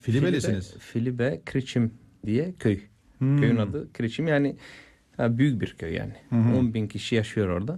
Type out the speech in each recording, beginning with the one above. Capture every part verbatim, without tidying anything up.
Filibelisiniz. Filibe Kriçim diye köy. Hmm. Köyün adı Kriçim, yani büyük bir köy yani. Hmm. on bin kişi yaşıyor orada.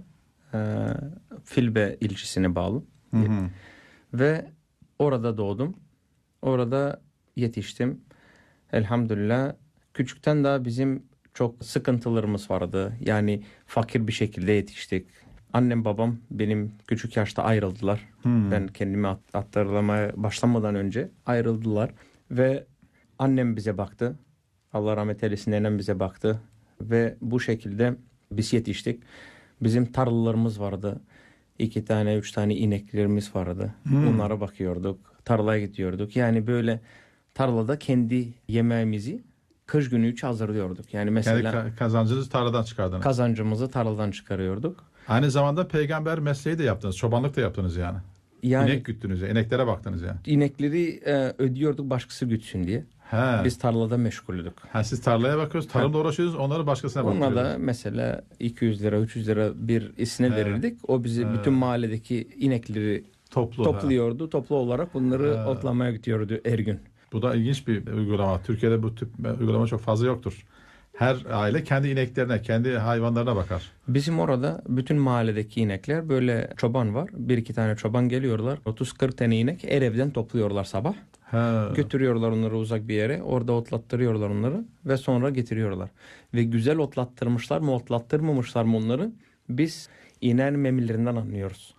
Filibe ilçesine bağlı. Hmm. Ve orada doğdum. Orada yetiştim. Elhamdülillah. Küçükten daha bizim çok sıkıntılarımız vardı. Yani fakir bir şekilde yetiştik. Annem babam benim küçük yaşta ayrıldılar. Hmm. Ben kendimi hatırlamaya başlamadan önce ayrıldılar. Ve annem bize baktı. Allah rahmet eylesin, nenem bize baktı. Ve bu şekilde biz yetiştik. Bizim tarlalarımız vardı. İki tane, üç tane ineklerimiz vardı. Hmm. Onlara bakıyorduk. Tarlaya gidiyorduk. Yani böyle tarlada kendi yemeğimizi kış günü için hazırlıyorduk. Yani mesela yani kazancınızı tarladan çıkardınız. Kazancımızı tarladan çıkarıyorduk. Aynı zamanda peygamber mesleği de yaptınız. Çobanlık da yaptınız yani. Yani İnek güttünüz ya. İneklere baktınız yani. İnekleri e, ödüyorduk başkası gütsün diye. He. Biz tarlada meşguldük. Ha, siz tarlaya bakıyorsunuz, tarımla uğraşıyorsunuz, onları başkasına bakıyorsunuz. Ona da mesela iki yüz lira, üç yüz lira bir isine He. verirdik. O bizi He. bütün mahalledeki inekleri Toplu, topluyordu. He. Toplu olarak bunları He. otlamaya gidiyordu her gün. Bu da ilginç bir uygulama. Türkiye'de bu tip uygulama çok fazla yoktur. Her aile kendi ineklerine, kendi hayvanlarına bakar. Bizim orada bütün mahalledeki inekler, böyle çoban var. Bir iki tane çoban geliyorlar. otuz kırk tane inek her evden topluyorlar sabah. He. Götürüyorlar onları uzak bir yere. Orada otlattırıyorlar onları ve sonra getiriyorlar. Ve güzel otlattırmışlar mı, otlattırmamışlar mı onları biz inen memelerinden anlıyoruz.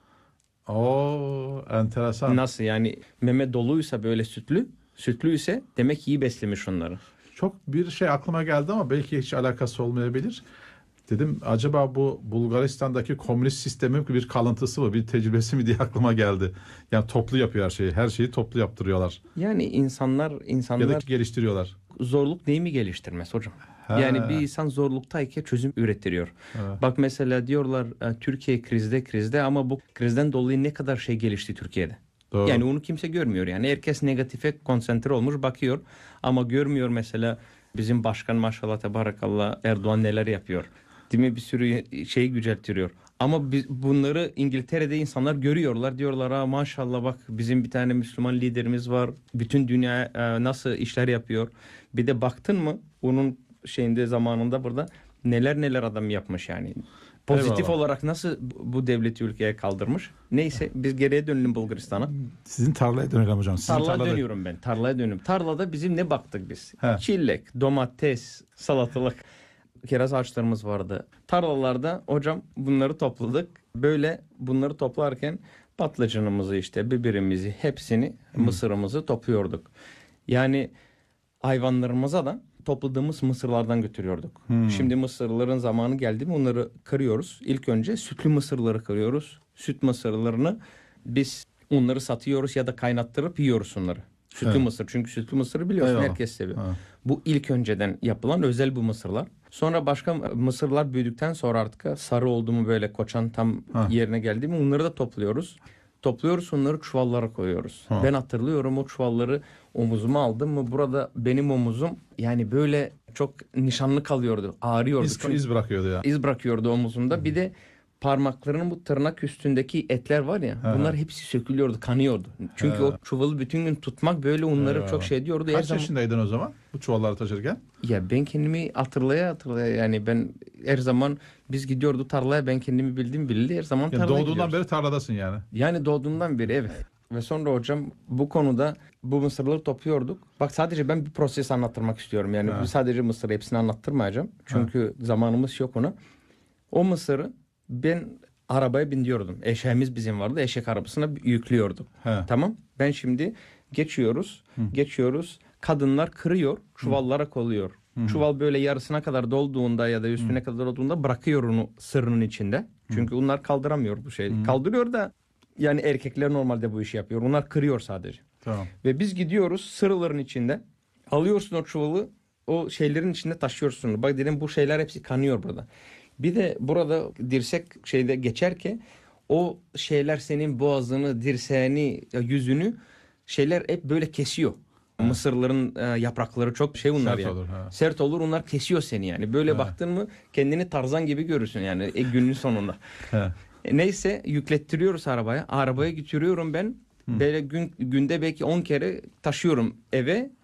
Oo, enteresan. Nasıl yani, meme doluysa böyle sütlü, sütlü ise demek iyi beslemiş onları. Çok bir şey aklıma geldi ama belki hiç alakası olmayabilir. Dedim acaba bu Bulgaristan'daki komünist sistemin bir kalıntısı mı, bir tecrübesi mi diye aklıma geldi. Yani toplu yapıyor her şeyi. Her şeyi toplu yaptırıyorlar. Yani insanlar insanlar ya da geliştiriyorlar. Zorluk neyi mi geliştirmez hocam? He. Yani bir insan zorluktayken çözüm ürettiriyor. He. Bak mesela diyorlar Türkiye krizde krizde ama bu krizden dolayı ne kadar şey gelişti Türkiye'de. Doğru. Yani onu kimse görmüyor. Yani herkes negatife konsantre olmuş bakıyor ama görmüyor mesela bizim başkan maşallah tebarakallah Erdoğan neler yapıyor. Değil mi? Bir sürü şeyi yüceltiyor. Ama biz, bunları İngiltere'de insanlar görüyorlar. Diyorlar ha maşallah bak bizim bir tane Müslüman liderimiz var. Bütün dünya e, nasıl işler yapıyor. Bir de baktın mı onun şeyinde zamanında burada neler neler adam yapmış yani. Pozitif Eyvallah. Olarak nasıl bu devleti ülkeye kaldırmış. Neyse biz geriye dönelim Bulgaristan'a. Sizin tarlaya dönelim hocam. Sizin tarlaya tarlada... dönüyorum ben. Tarlaya dönüyorum. Tarlada bizim ne baktık biz? He. Çilek, domates, salatalık, kiraz ağaçlarımız vardı. Tarlalarda hocam bunları topladık. Böyle bunları toplarken patlıcanımızı işte biberimizi hepsini hmm. mısırımızı topluyorduk. Yani hayvanlarımıza da topladığımız mısırlardan götürüyorduk. Hmm. Şimdi mısırların zamanı geldi mi onları kırıyoruz. İlk önce sütlü mısırları kırıyoruz. Süt mısırlarını biz onları satıyoruz ya da kaynattırıp yiyoruz onları. Sütlü evet. mısır. Çünkü sütlü mısırı biliyorsun Eyvallah. Herkes seviyor. Evet. Bu ilk önceden yapılan özel bu mısırlar. Sonra başka mısırlar büyüdükten sonra artık sarı oldu mu böyle koçan tam ha. yerine geldi mi onları da topluyoruz. Topluyoruz onları çuvallara koyuyoruz. Ha. Ben hatırlıyorum o çuvalları omuzuma aldım mı burada benim omuzum yani böyle çok nişanlı kalıyordu. Ağrıyordu. İz, iz bırakıyordu ya. İz bırakıyordu omuzumda. Hı. Bir de parmaklarının bu tırnak üstündeki etler var ya Aha. bunlar hepsi sökülüyordu, kanıyordu. Çünkü He. o çuvalı bütün gün tutmak böyle onları Eyvallah. Çok şey diyordu. Kaç her yaşındaydın zaman... o zaman bu çuvalları taşırken? Ya ben kendimi hatırlaya hatırlaya yani ben her zaman biz gidiyorduk tarlaya ben kendimi bildim bildi her zaman tarlaya yani doğduğundan gidiyoruz. beri tarladasın yani. Yani doğduğumdan beri evet. Ve sonra hocam bu konuda bu mısırları topluyorduk. Bak sadece ben bir proses anlattırmak istiyorum. Yani He. sadece mısır hepsini anlattırmayacağım. Çünkü He. zamanımız yok ona. O mısırı ben arabaya biniyordum. Eşeğimiz bizim vardı. Eşek arabasına yüklüyorduk. He. Tamam. Ben şimdi geçiyoruz. Hı. Geçiyoruz. Kadınlar kırıyor. Çuvallara koyuyor. Hı. Çuval böyle yarısına kadar dolduğunda ya da üstüne Hı. kadar olduğunda bırakıyor onu sırrının içinde. Çünkü Hı. onlar kaldıramıyor bu şeyi. Hı. Kaldırıyor da yani erkekler normalde bu işi yapıyor. Onlar kırıyor sadece. Tamam. Ve biz gidiyoruz sırların içinde. Alıyorsun o çuvalı o şeylerin içinde taşıyorsun. Bak dedim bu şeyler hepsi kanıyor burada. Bir de burada dirsek şeyde geçerken o şeyler senin boğazını, dirseğini, yüzünü şeyler hep böyle kesiyor. Ha. Mısırların e, yaprakları çok şey bunlar Sert yani. olur, ha. Sert olur onlar kesiyor seni yani. Böyle ha. baktın mı kendini Tarzan gibi görürsün yani e, günün sonunda. e, neyse yüklettiriyoruz arabaya. Arabaya götürüyorum ben. Böyle gün, günde belki on kere taşıyorum eve.